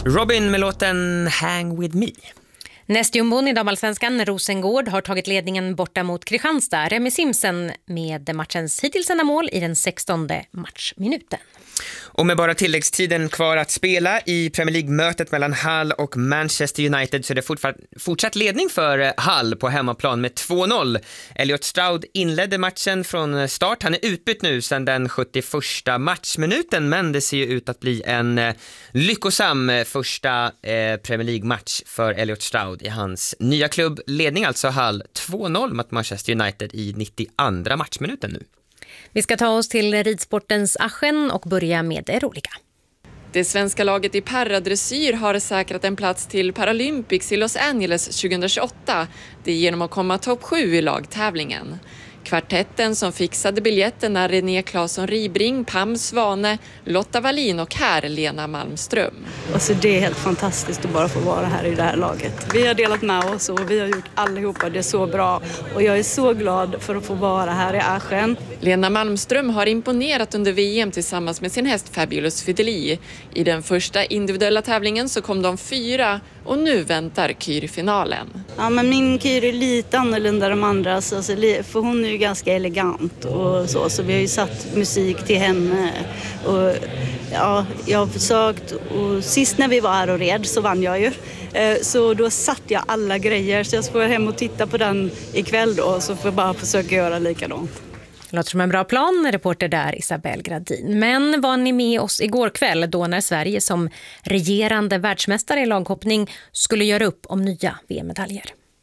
Robin med låten Hang With Me. Nästjumbon i damallsvenskan Rosengård har tagit ledningen borta mot Kristianstad. Remi Simsen med matchens hittills enda mål i den 16:e matchminuten. Och med bara tilläggstiden kvar att spela i Premier League-mötet mellan Hull och Manchester United så är det fortsatt ledning för Hull på hemmaplan med 2-0. Elliot Stroud inledde matchen från start. Han är utbytt nu sedan den 71:a matchminuten, men det ser ju ut att bli en lyckosam första Premier League-match för Elliot Stroud i hans nya klubb. Ledning alltså Hull 2-0 mot Manchester United i 92:a matchminuten nu. Vi ska ta oss till ridsportens Aschen och börja med det roliga. Det svenska laget i paradressyr har säkrat en plats till Paralympics i Los Angeles 2028. Det är genom att komma topp 7 i lagtävlingen. Kvartetten som fixade biljetten är René Claesson Ribring, Pam Svane, Lotta Wallin och här Lena Malmström. Alltså det är helt fantastiskt att bara få vara här i det här laget. Vi har delat med oss och vi har gjort allihopa det så bra. Och jag är så glad för att få vara här i Aschen. Lena Malmström har imponerat under VM tillsammans med sin häst Fabulous Fidelie. I den första individuella tävlingen så kom de 4 och nu väntar Kyr-finalen. Ja, men min Kyr är lite annorlunda än de andra. Alltså, för hon är ju ganska elegant och så vi har ju satt musik till henne. Och, ja, jag har försökt och sist när vi var här och red så vann jag ju. Så då satt jag alla grejer så jag får hem och titta på den ikväll då så får jag bara försöka göra likadant. Låter som en bra plan, reporter där Isabel Gradin. Men var ni med oss igår kväll då när Sverige som regerande världsmästare i laghoppning skulle göra upp om nya VM-medaljer?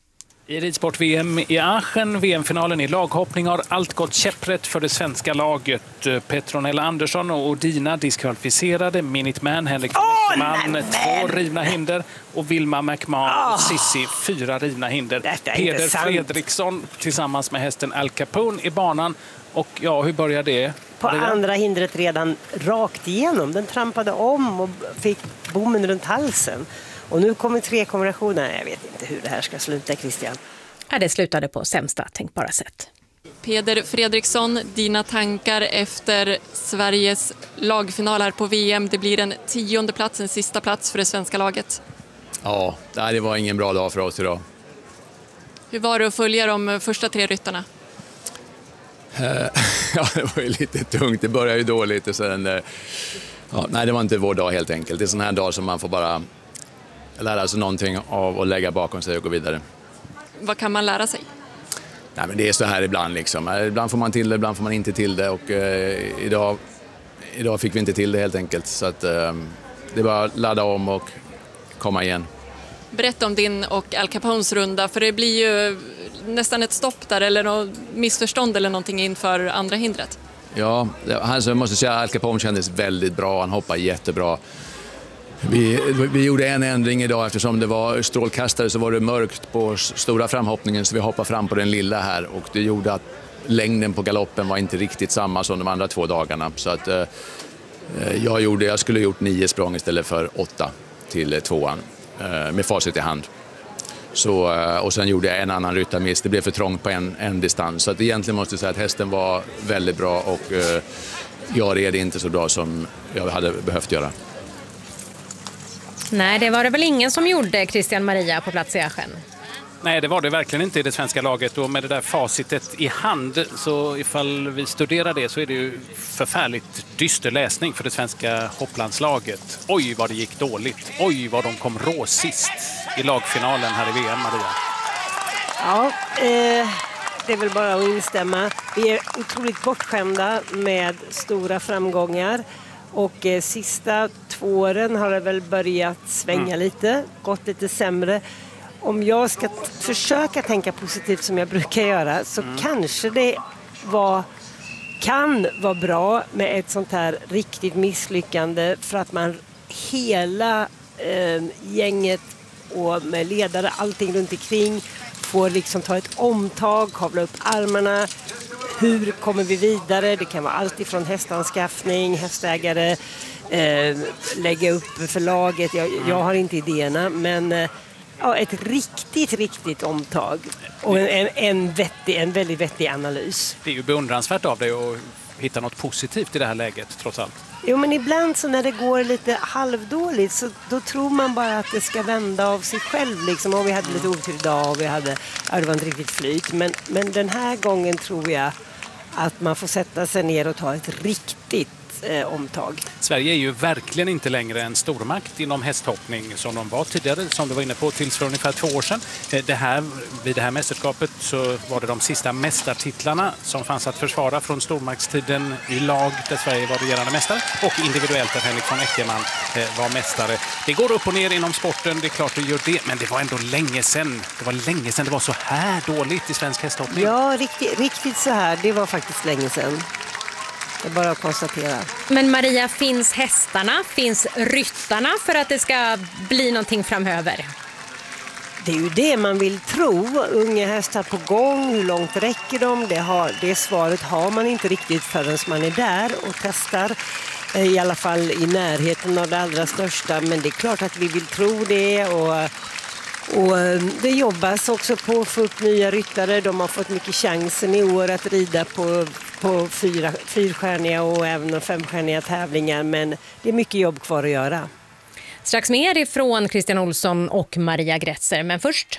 I ridsport-VM i Aachen, VM-finalen i laghoppning, har allt gått käpprätt för det svenska laget. Petronella Andersson och Dina diskvalificerade, Minuteman, Henrik Bäckman, 2 rivna hinder och Vilma McMahon, Sissi, 4 rivna hinder. Peder Fredriksson tillsammans med hästen Al Capone i banan. Och ja, hur började det? På andra hindret redan rakt igenom. Den trampade om och fick bommen runt halsen. Och nu kommer 3 kombinationer. Jag vet inte hur det här ska sluta, Christian. Ja, det slutade på sämsta tänkbara sätt. Peder Fredriksson, dina tankar efter Sveriges lagfinal här på VM. Det blir en 10:e plats, en sista plats för det svenska laget. Ja, det var ingen bra dag för oss idag. Hur var det att följa de första 3 ryttarna? Ja, det var ju lite tungt. Det började ju dåligt och sen... det var inte vår dag helt enkelt. Det är en sån här dag som man får bara lära sig någonting av och lägga bakom sig och gå vidare. Vad kan man lära sig? Nej, men det är så här ibland liksom. Ibland får man till det, ibland får man inte till det och idag fick vi inte till det helt enkelt. Så att det är bara att ladda om och komma igen. Berätta om din och Al Capones runda, för det blir ju nästan ett stopp där eller något missförstånd eller någonting inför andra hindret. Ja, alltså jag måste säga att Al Capone kändes väldigt bra, han hoppade jättebra. Vi gjorde en ändring idag eftersom det var strålkastare så var det mörkt på stora framhoppningen så vi hoppade fram på den lilla här och det gjorde att längden på galoppen var inte riktigt samma som de andra 2 dagarna. Så att jag skulle gjort 9 språng istället för 8 till 2:an med facit i hand. Så, och sen gjorde jag en annan ryttarmiss. Det blev för trångt på en distans. Så att egentligen måste jag säga att hästen var väldigt bra och jag red inte så bra som jag hade behövt göra. Nej, det var det väl ingen som gjorde, Christian Maria, på plats i Aschen? Nej, det var det verkligen inte i det svenska laget och med det där facitet i hand så ifall vi studerar det så är det ju förfärligt dyster läsning för det svenska hopplandslaget. Oj vad det gick dåligt. Oj vad de kom rå sist i lagfinalen här i VM, Maria. Ja, det är väl bara att instämma. Vi är otroligt bortskämda med stora framgångar. Och sista 2 åren har det väl börjat svänga lite, gått lite sämre. Om jag ska försöka tänka positivt som jag brukar göra så kanske det kan vara bra med ett sånt här riktigt misslyckande för att man hela gänget och med ledare, allting runt omkring får liksom ta ett omtag, kavla upp armarna. Hur kommer vi vidare? Det kan vara allt ifrån hästanskaffning, hästägare, lägga upp för laget. Jag har inte idéerna, men ett riktigt omtag och en väldigt vettig analys. Det är ju beundransvärt av dig och hitta något positivt i det här läget trots allt. Jo, men ibland så när det går lite halvdåligt så då tror man bara att det ska vända av sig själv. Liksom. Och vi hade lite otur idag och det var inte riktigt flyt. Men den här gången tror jag att man får sätta sig ner och ta ett riktigt omtag. Sverige är ju verkligen inte längre en stormakt inom hästhoppning som de var tidigare, som du var inne på, tills för ungefär 2 år sedan. Vid det här mästerskapet så var det de sista mästartitlarna som fanns att försvara från stormaktstiden i lag där Sverige var regerande mästare och individuellt där Henrik von Eckermann var mästare. Det går upp och ner inom sporten, det är klart det gör det, men det var ändå länge sedan. Det var länge sedan det var så här dåligt i svensk hästhoppning. Ja, riktigt så här. Det var faktiskt länge sedan. Det är bara att konstatera. Men Maria, finns hästarna, finns ryttarna för att det ska bli någonting framöver? Det är ju det man vill tro. Unga hästar på gång, hur långt räcker de? Det svaret har man inte riktigt förrän man är där och testar. I alla fall i närheten av det allra största. Men det är klart att vi vill tro det och det jobbas också på att få upp nya ryttare. De har fått mycket chansen i år att rida på 4-stjärniga och även 5-stjärniga tävlingar. Men det är mycket jobb kvar att göra. Strax mer ifrån Christian Olsson och Maria Grätzer. Men först...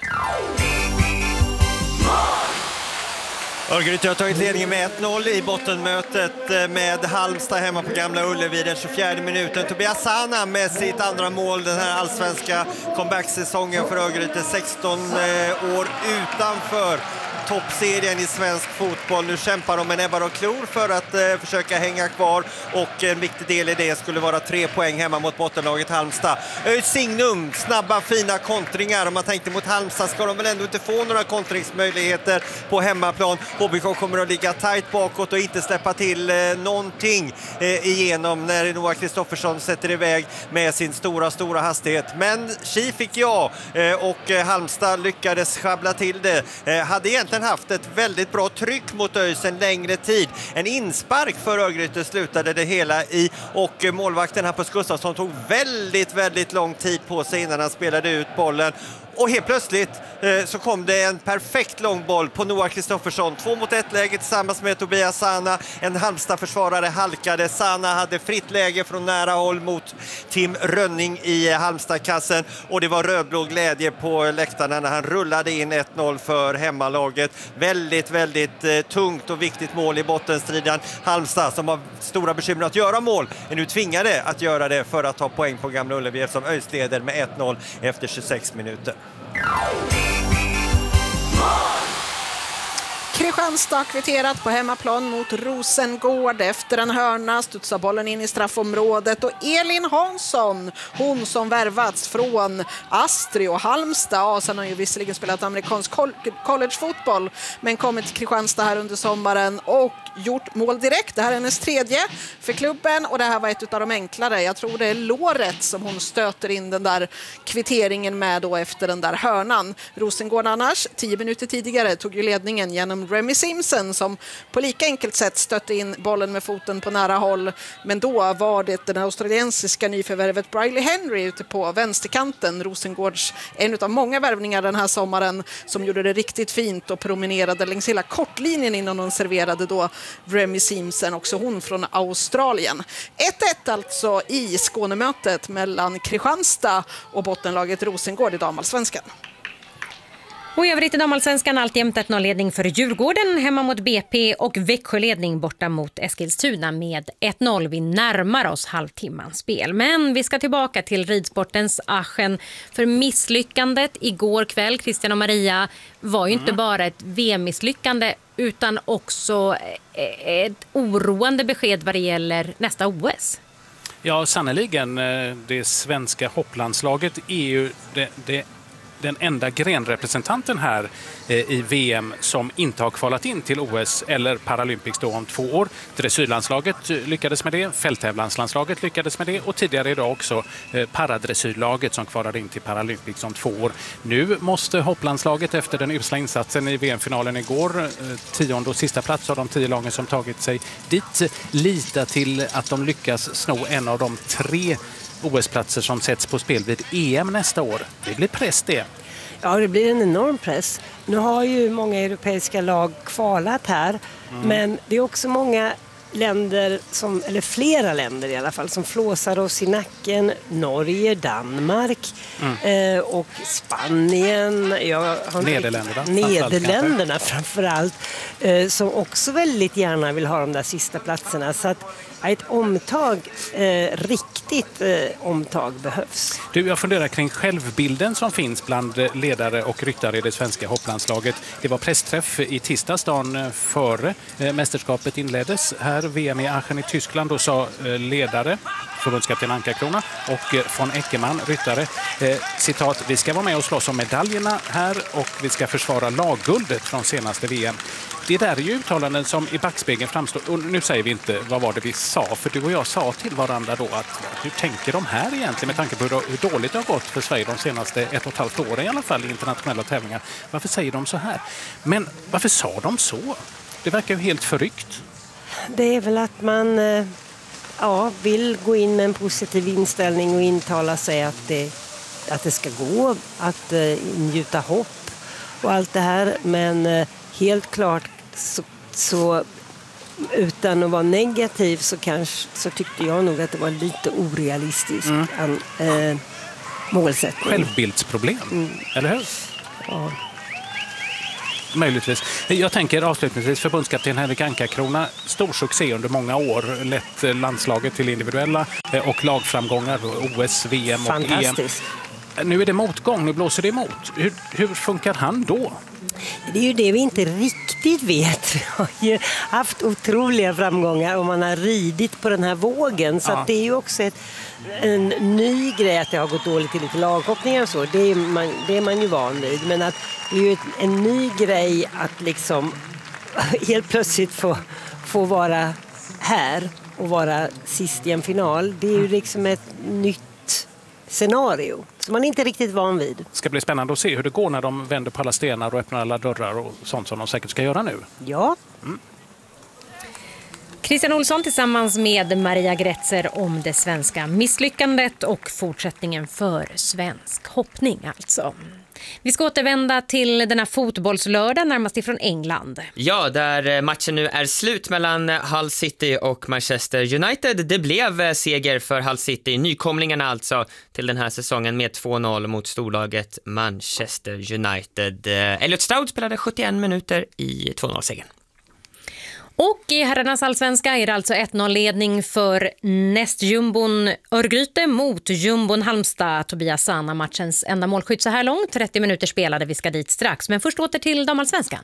Örgryte har tagit ledningen med 1-0 i bottenmötet med Halmstad hemma på Gamla Ullevi den 24 minuten. Tobias Sana med sitt andra mål den här allsvenska comeback-säsongen för Örgryte. 16 år utanför toppserien i svensk fotboll. Nu kämpar de med näbbar och klor för att försöka hänga kvar och en viktig del i det skulle vara 3 poäng hemma mot bottenlaget Halmstad. Signum, snabba fina kontringar. Om man tänkte mot Halmstad ska de väl ändå inte få några kontringsmöjligheter på hemmaplan. HBK kommer att ligga tajt bakåt och inte släppa till någonting igenom när Noah Kristoffersson sätter iväg med sin stora hastighet. Men Chi fick jag och Halmstad lyckades schabbla till det. Hade egentligen haft ett väldigt bra tryck mot ÖIS en längre tid. En inspark för Örgryte slutade det hela i och målvakten Hampus Gustafsson tog väldigt lång tid på sig innan han spelade ut bollen. Och helt plötsligt så kom det en perfekt lång boll på Noah Kristoffersson. 2-mot-1-läge tillsammans med Tobias Sana. En Halmstad-försvarare halkade. Sana hade fritt läge från nära håll mot Tim Rönning i Halmstad-kassen. Och det var rödblå glädje på läktarna när han rullade in 1-0 för hemmalaget. Väldigt tungt och viktigt mål i bottenstriden. Halmstad som har stora bekymmer att göra mål är nu tvingade att göra det för att ta poäng på Gamla Ullevi eftersom ÖIS leder med 1-0 efter 26 minuter. Kristianstad kvitterat på hemmaplan mot Rosengård efter en hörna, studsar bollen in i straffområdet och Elin Hansson, hon som värvats från Astri och Halmstad, sen har ju visserligen spelat amerikansk collegefotboll men kommit till Kristianstad här under sommaren och gjort mål direkt. Det här är hennes 3:e för klubben och det här var ett av de enklare. Jag tror det är låret som hon stöter in den där kvitteringen med då efter den där hörnan. Rosengård annars 10 minuter tidigare tog ju ledningen genom Remy Simpson som på lika enkelt sätt stötte in bollen med foten på nära håll. Men då var det den australiensiska nyförvärvet Briley Henry ute på vänsterkanten. Rosengårds en av många värvningar den här sommaren som gjorde det riktigt fint och promenerade längs hela kortlinjen innan hon serverade då Remy Simpson, också hon från Australien. 1-1 alltså i Skånemötet mellan Kristianstad och bottenlaget Rosengård i damallsvenskan. Och i övrigt i damallsvenskan alltjämt 1-0-ledning för Djurgården hemma mot BP och Växjöledning borta mot Eskilstuna med 1-0. Vi närmar oss halvtimmans spel. Men vi ska tillbaka till ridsportens Aachen för misslyckandet igår kväll. Christian och Maria var ju inte bara ett VM-misslyckande utan också ett oroande besked vad det gäller nästa OS. Ja, sannoliken. Det svenska hopplandslaget är ju den enda grenrepresentanten här i VM som inte har kvalat in till OS eller Paralympics då om 2 år. Dressyrlandslaget lyckades med det, fälttävlanslandslaget lyckades med det och tidigare idag också paradressyrlaget som kvalade in till Paralympics om 2 år. Nu måste hopplandslaget efter den usla insatsen i VM-finalen igår, 10:e och sista plats av de 10 lagen som tagit sig dit, lita till att de lyckas sno en av de 3 OS-platser som sätts på spel vid EM nästa år. Det blir press det. Ja, det blir en enorm press. Nu har ju många europeiska lag kvalat här. Men det är också många länder, eller flera länder i alla fall, som flåsar oss i nacken. Norge, Danmark och Spanien. Nederländerna framförallt. Som också väldigt gärna vill ha de där sista platserna. Så att ett omtag, riktigt omtag behövs. Du, jag funderar kring självbilden som finns bland ledare och ryttare i det svenska hopplandslaget. Det var pressträff i tisdagsdagen före mästerskapet inleddes. Här VM i Aachen i Tyskland, då sa ledare, förbundskapten Anka-Krona och von Eckermann, ryttare, citat, vi ska vara med och slåss om medaljerna här och vi ska försvara lagguldet från senaste VM. Det där är ju uttalanden som i backspegeln framstår, och nu säger vi inte vad var det vi sa, för du och jag sa till varandra då att hur tänker de här egentligen med tanke på hur dåligt det har gått för Sverige de senaste 1,5 åren i alla fall i internationella tävlingar. Varför säger de så här? Men varför sa de så? Det verkar ju helt förryckt. Det är väl att man vill gå in med en positiv inställning och intala sig att det ska gå att ingjuta hopp och allt det här, men helt klart så utan att vara negativ så tyckte jag nog att det var lite orealistiskt målsättning. Självbildsproblem, eller hur? Ja. Möjligtvis. Jag tänker avslutningsvis förbundskapten Henrik Anka-Krona, stor succé under många år, lett landslaget till individuella och lagframgångar, OS, VM och EM. Nu är det motgång, nu blåser det emot. Hur funkar han då? Det är ju det vi inte riktigt vet. Vi har ju haft otroliga framgångar och man har ridit på den här vågen. Så att det är ju också en ny grej att det har gått dåligt i lite laghoppningar och så. Det är man ju van vid. Men att det är ju en ny grej att liksom helt plötsligt få vara här och vara sist i en final. Det är ju liksom ett nytt scenario som man inte är riktigt van vid. Det ska bli spännande att se hur det går när de vänder på alla stenar och öppnar alla dörrar och sånt som de säkert ska göra nu. Ja. Christian Olsson tillsammans med Maria Gretzer om det svenska misslyckandet och fortsättningen för svensk hoppning alltså. Vi ska återvända till denna fotbollslördag närmast ifrån England. Ja, där matchen nu är slut mellan Hull City och Manchester United. Det blev seger för Hull City, nykomlingarna alltså till den här säsongen med 2-0 mot storlaget Manchester United. Elliot Stroud spelade 71 minuter i 2-0-segern. Och i herrarnas allsvenska är det alltså 1-0-ledning för nästjumbon Örgryte mot jumbon Halmstad. Tobias Sana, matchens enda målskytt så här långt. 30 minuter spelade, vi ska dit strax. Men först åter till damallsvenskan.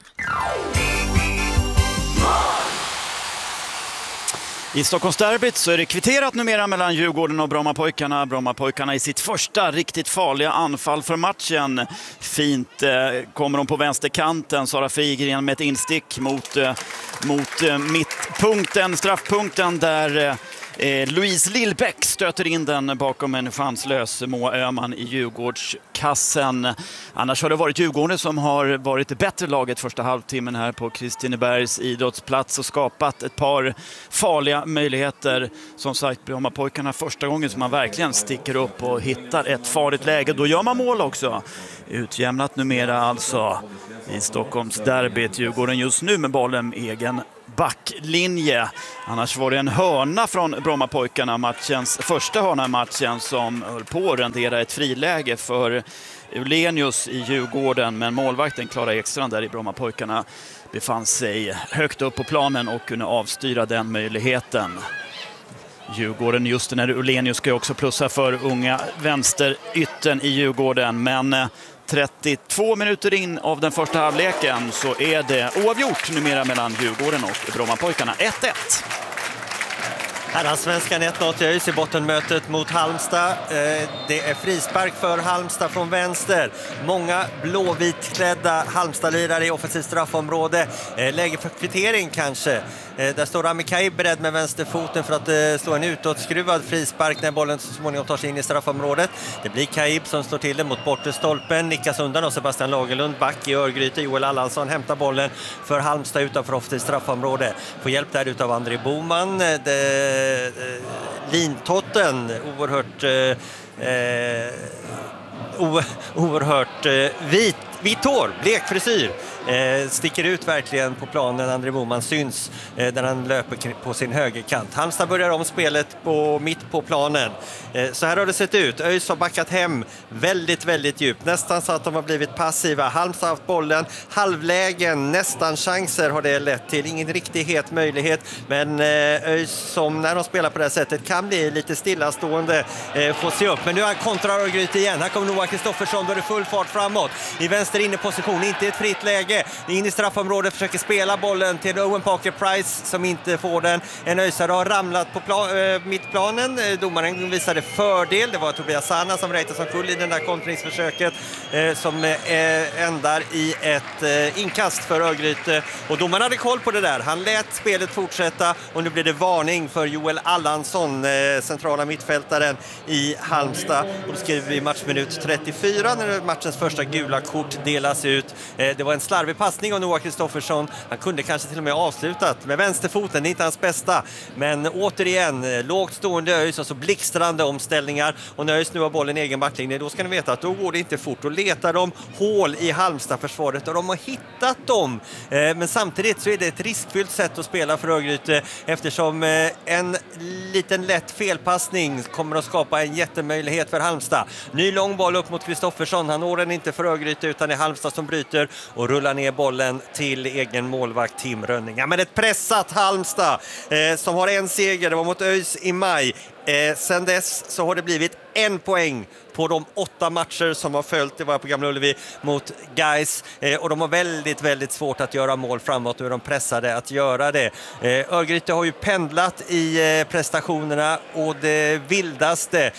I Stockholmsderbyt så är det kvitterat numera mellan Djurgården och Brommapojkarna. Brommapojkarna i sitt första riktigt farliga anfall för matchen. Fint kommer de på vänsterkanten. Sara Frigren med ett instick mot mittpunkten, straffpunkten där Louise Lillbäck stöter in den bakom en chanslös Moa Öhman i Djurgårdskassen. Annars har det varit Djurgården som har varit det bättre laget första halvtimmen här på Kristinebergs idrottsplats och skapat ett par farliga möjligheter. Som sagt, Brommapojkarna första gången som man verkligen sticker upp och hittar ett farligt läge. Då gör man mål också. Utjämnat numera alltså i Stockholmsderbyt. Djurgården just nu med bollen egen backlinje. Annars var det en hörna från Brommapojkarna, första hörna i matchen, som höll på att rendera ett friläge för Ulenius i Djurgården, men målvakten Klara Ekstrand där i Brommapojkarna befann sig högt upp på planen och kunde avstyra den möjligheten. Djurgården just när Ulenius ska också plussa för unga vänsterytten i Djurgården, men 32 minuter in av den första halvleken så är det oavgjort numera mellan Djurgården och Brommapojkarna. 1-1. Herrasvenskan 1-0 Öjs i bottenmötet mot Halmstad. Det är frispark för Halmstad från vänster. Många blåvitklädda Halmstadlirare i offensivt straffområde. Läge för kvittering kanske. Där står Rami Kaib beredd med vänsterfoten för att slå en utåtskruvad frispark när bollen så småningom tar sig in i straffområdet. Det blir Kaib som står till det mot bortre stolpen. Nickas undan och Sebastian Lagerlund back i Örgryte. Joel Allansson hämtar bollen för Halmstad utanför offensivt straffområde. Får hjälp där utav André Boman. Lintotten oerhört vit vitt hår, blek frisyr. Sticker ut verkligen på planen. André Boman syns när han löper på sin högerkant. Halmstad börjar om spelet mitt på planen. Så här har det sett ut. ÖIS har backat hem väldigt, väldigt djupt. Nästan så att de har blivit passiva. Halmstad har haft bollen. Halvlägen, nästan chanser har det lett till. Ingen riktig het möjlighet. Men ÖIS som när de spelar på det här sättet kan bli lite stillastående. Får se upp. Men nu kontrar Örgryte igen. Här kommer Noah Kristoffersson. Då är det full fart framåt. I vänster inneposition. Inte ett fritt läge. In i straffområdet, försöker spela bollen till Owen Parker Price som inte får den. En öisare har ramlat på mittplanen. Domaren visade fördel. Det var Tobias Sanna som räknades som full i den där kontringsförsöket som ändar i ett inkast för Örgryte. Och domaren hade koll på det där. Han lät spelet fortsätta och nu blir det varning för Joel Allansson, centrala mittfältaren i Halmstad. Och då skriver vi matchminut 34 när matchens första gula kort delas ut. Det var en slarvig passning av Noah Kristoffersson. Han kunde kanske till och med avslutat med vänsterfoten, det är inte hans bästa. Men återigen, lågt stående ÖIS och så blixtrande omställningar. Och när ÖIS nu har bollen i egen backlinje, då ska ni veta att då går det inte fort. Då letar de hål i Halmstad-försvaret och de har hittat dem. Men samtidigt så är det ett riskfyllt sätt att spela för Örgryte eftersom en liten lätt felpassning kommer att skapa en jättemöjlighet för Halmstad. Ny lång boll upp mot Kristoffersson. Han når den inte för Örgryte utan det är Halmstad som bryter och rullar ner bollen till egen målvakt Tim Rönning. Ja, men ett pressat Halmstad som har en seger. Det var mot ÖIS i maj. Sen dess så har det blivit 1 poäng på de 8 matcher som har följt. Det var på Gamla Ullevi mot Gais och de har väldigt, väldigt svårt att göra mål framåt. Nu är de pressade att göra det. Örgryte har ju pendlat i prestationerna och det vildaste.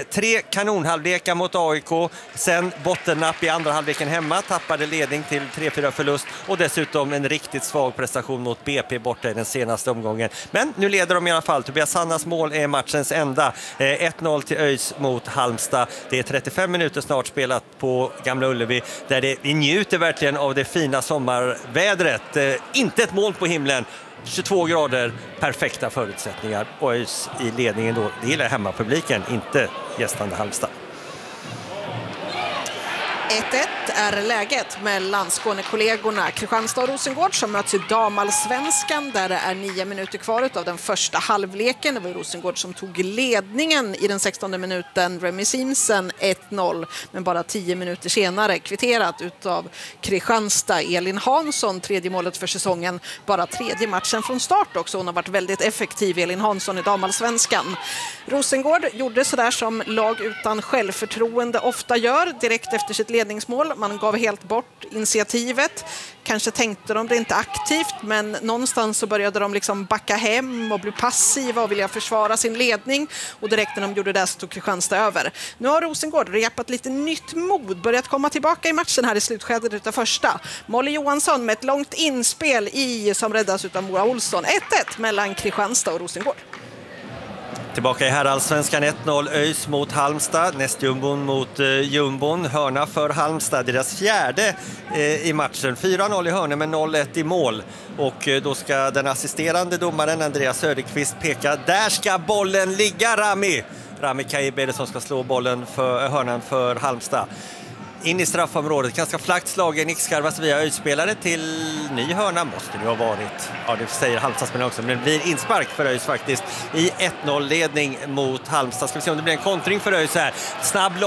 3 kanonhalvlekar mot AIK, sen bottennapp i andra halvleken hemma, tappade ledning till 3-4 förlust och dessutom en riktigt svag prestation mot BP borta i den senaste omgången. Men nu leder de i alla fall. Tobias Sannas mål är matchens enda. 1-0 till ÖIS mot Halmstad. Det är 35 minuter snart spelat på Gamla Ullevi där vi njuter verkligen av det fina sommarvädret. Inte ett moln på himlen. 22 grader, perfekta förutsättningar. Och ÖIS i ledningen då. Det gillar hemmapubliken, inte gästande Halmstad. 1-1 är läget mellan Skånekollegorna Kristianstad och Rosengård som möts i damallsvenskan där det är 9 minuter kvar av den första halvleken. Det var Rosengård som tog ledningen i den 16:e minuten. Remy Simsen 1-0, men bara 10 minuter senare kvitterat utav Kristianstad. Elin Hansson, 3:e målet för säsongen, bara 3:e matchen från start också. Hon har varit väldigt effektiv, Elin Hansson, i damallsvenskan. Rosengård gjorde sådär som lag utan självförtroende ofta gör direkt efter sitt ledningsmål. Man gav helt bort initiativet. Kanske tänkte de det inte aktivt, men någonstans så började de liksom backa hem och bli passiva och vilja försvara sin ledning. Och direkt när de gjorde det så tog Kristianstad över. Nu har Rosengård repat lite nytt mod, börjat komma tillbaka i matchen här i slutskedet utav första. Molly Johansson med ett långt inspel som räddas utav Moa Olsson. 1-1 mellan Kristianstad och Rosengård. Tillbaka i herrallsvenskan 1-0 ÖIS mot Halmstad, nästjumbon mot jumbon, hörna för Halmstad, deras fjärde i matchen, 4-0 i hörna med 0-1 i mål och då ska den assisterande domaren Andreas Söderqvist peka, där ska bollen ligga Rami Kaib är det som ska slå bollen för hörnan för Halmstad. In i straffområdet, ganska flackt slag, nickskarvas via ÖIS-spelare till ny hörna, måste det ha varit. Ja, det säger Halmstad också, men det blir inspark för ÖIS faktiskt i 1-0-ledning mot Halmstad. Ska vi se om det blir en kontring för ÖIS här. Snabb